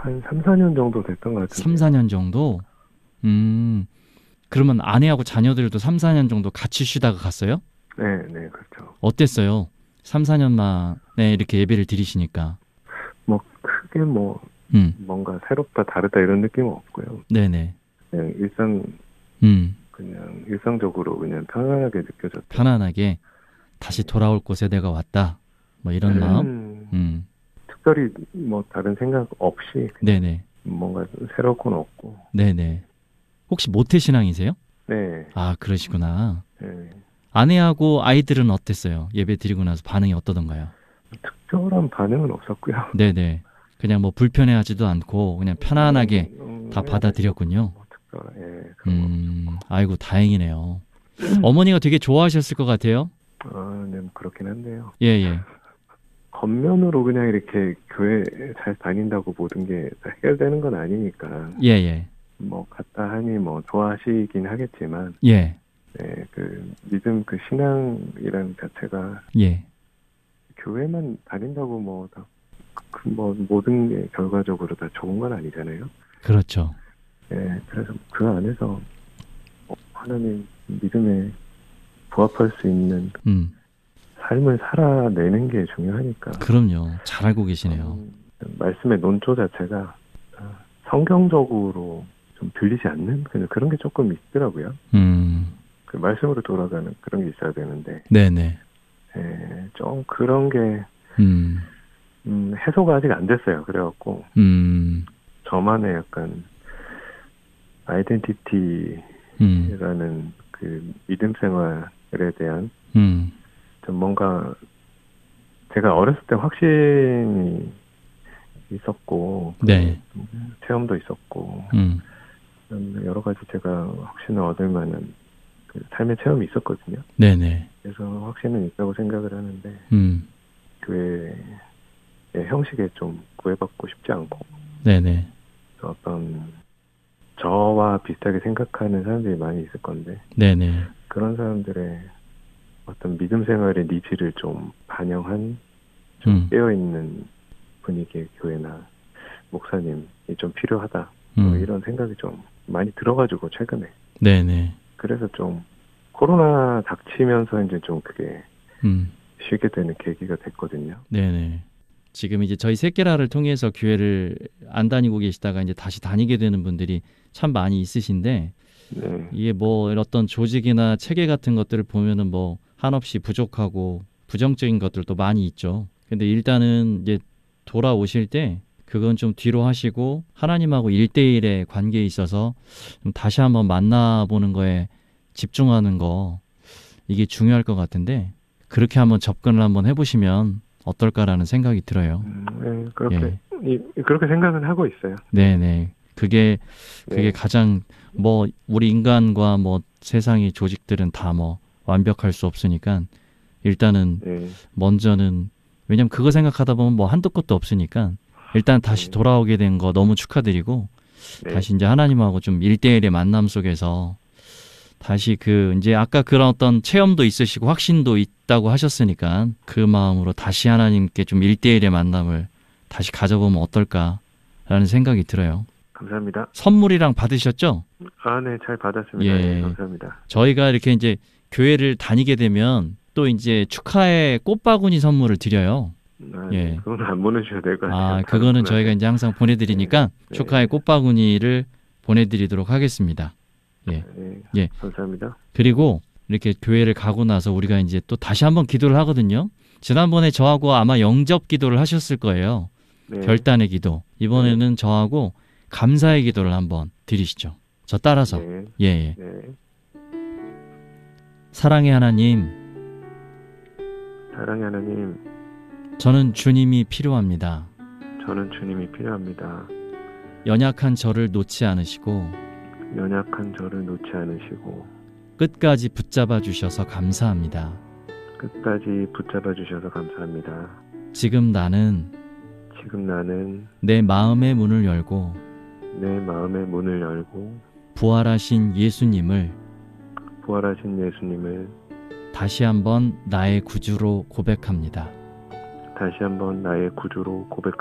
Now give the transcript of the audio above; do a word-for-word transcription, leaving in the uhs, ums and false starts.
한 삼, 사 년 정도 됐던 것 같은데. 삼, 사 년 정도? 음, 그러면 아내하고 자녀들도 삼, 사 년 정도 같이 쉬다가 갔어요? 네, 네, 그렇죠. 어땠어요? 삼, 사 년 만에 이렇게 예배를 드리시니까. 뭐 크게 뭐 음, 뭔가 새롭다 다르다 이런 느낌은 없고요. 네네. 그냥 일상 음, 그냥 일상적으로 그냥 편안하게 느껴졌죠. 편안하게 다시 돌아올 곳에 내가 왔다. 뭐 이런 마음? 음, 음, 특별히 뭐 다른 생각 없이 그냥 네네. 뭔가 새로울 건 없고. 네네. 혹시 모태신앙이세요? 네, 아, 그러시구나. 네. 아내하고 아이들은 어땠어요? 예배 드리고 나서 반응이 어떠던가요? 특별한 반응은 없었고요. 네네. 그냥 뭐 불편해하지도 않고 그냥 편안하게 음, 음, 다 네, 네, 뭐, 받아들였군요. 뭐 특별한, 예, 그런 건 음, 아이고, 다행이네요. 어머니가 되게 좋아하셨을 것 같아요. 없었고. 아, 네, 뭐 그렇긴 한데요. 예, 예. 겉면으로 그냥 이렇게 교회 잘 다닌다고 모든 게 다 해결되는 건 아니니까. 예, 예. 뭐 갔다 하니 뭐 좋아하시긴 하겠지만, 예, 네, 그 믿음 그 신앙이란 자체가 예. 교회만 다닌다고 뭐 다 그 뭐 모든 게 결과적으로 다 좋은 건 아니잖아요. 그렇죠. 예, 그래서 그 안에서 어, 하나님 믿음에 부합할 수 있는 음, 삶을 살아내는 게 중요하니까. 그럼요. 잘 알고 계시네요. 음, 말씀의 논조 자체가 아, 성경적으로 좀 들리지 않는 그냥 그런 게 조금 있더라고요. 음, 그 말씀으로 돌아가는 그런 게 있어야 되는데, 네네. 예, 좀 그런 게 음, 음, 해소가 아직 안 됐어요. 그래갖고 음, 저만의 약간 아이덴티티라는 음, 그 믿음 생활에 대한 음, 좀 뭔가 제가 어렸을 때 확신이 있었고 그 네. 체험도 있었고 음, 여러 가지 제가 확신을 얻을 만한 그 삶의 체험이 있었거든요. 네네. 그래서 확신은 있다고 생각을 하는데 음, 교회의 형식에 좀 구애받고 싶지 않고 네네. 어떤 저와 비슷하게 생각하는 사람들이 많이 있을 건데 네네. 그런 사람들의 어떤 믿음 생활의 니즈를 좀 반영한 좀 음, 깨어있는 분위기의 교회나 목사님이 좀 필요하다. 뭐 음, 이런 생각이 좀 많이 들어가지고 최근에. 네네. 그래서 좀 코로나 닥치면서 이제 좀 그게 음, 쉬게 되는 계기가 됐거든요. 네네. 지금 이제 저희 새끼라를 통해서 교회를 안 다니고 계시다가 이제 다시 다니게 되는 분들이 참 많이 있으신데, 네. 이게 뭐 어떤 조직이나 체계 같은 것들을 보면은 뭐 한없이 부족하고 부정적인 것들도 많이 있죠. 근데 일단은 이제 돌아오실 때 그건 좀 뒤로 하시고 하나님하고 일대일의 관계에 있어서 좀 다시 한번 만나보는 거에 집중하는 거, 이게 중요할 것 같은데, 그렇게 한번 접근을 한번 해보시면 어떨까라는 생각이 들어요. 음, 네, 그렇게 예. 이, 그렇게 생각은 하고 있어요. 네네. 그게, 그게 네. 가장, 뭐, 우리 인간과 뭐, 세상의 조직들은 다 뭐, 완벽할 수 없으니까, 일단은, 네. 먼저는, 왜냐면 그거 생각하다 보면 뭐, 한도 끝도 없으니까, 일단 다시 네. 돌아오게 된 거 너무 축하드리고, 네. 다시 이제 하나님하고 좀 일대일의 만남 속에서, 다시 그, 이제 아까 그런 어떤 체험도 있으시고, 확신도 있다고 하셨으니까, 그 마음으로 다시 하나님께 좀 일대일의 만남을 다시 가져보면 어떨까라는 생각이 들어요. 감사합니다. 선물이랑 받으셨죠? 아, 네, 잘 받았습니다. 예, 예. 감사합니다. 저희가 이렇게 이제 교회를 다니게 되면 또 이제 축하의 꽃바구니 선물을 드려요. 아, 네, 예. 그건 안 보내주셔도 될 것 같아요. 아, 다른 그거는 저희가 분한테. 이제 항상 네, 보내드리니까 축하의 네, 꽃바구니를 보내드리도록 하겠습니다. 예. 네, 예. 감사합니다. 그리고 이렇게 교회를 가고 나서 우리가 이제 또 다시 한번 기도를 하거든요. 지난번에 저하고 아마 영접 기도를 하셨을 거예요. 네, 결단의 기도. 네, 이번에는 저하고 감사의 기도를 한번 드리시죠. 저 따라서. 네, 예, 예. 네. 사랑의 하나님, 사랑의 하나님, 저는 주님이 필요합니다. 저는 주님이 필요합니다. 연약한 저를 놓지 않으시고 연약한 저를 놓지 않으시고 끝까지 붙잡아 주셔서 감사합니다. 끝까지 붙잡아 주셔서 감사합니다. 지금 나는 지금 나는 내 마음의 문을 열고 내 마음의 문을 열고 부활하신 예수님을 부활하신 예수님을 다시 한번 나의 구주로 고백합니다. 다시 한번 나의 구주로 고백